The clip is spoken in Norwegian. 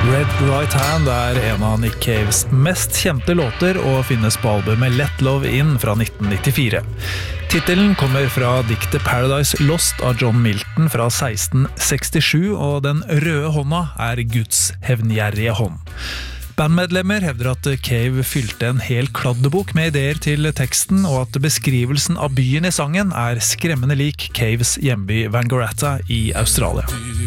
Red Right Hand en av Nick Caves mest kjente låter og finnes på albumet Let Love In fra 1994. Titelen kommer fra diktet Paradise Lost av John Milton fra 1667, og den røde hånda Guds hevngjerrige hånd. Bandmedlemmer hevder at Cave fylte en hel kladdebok med ideer til teksten, og at beskrivelsen av byen i sangen skremmende lik Caves hjemby Wangaratta i Australia.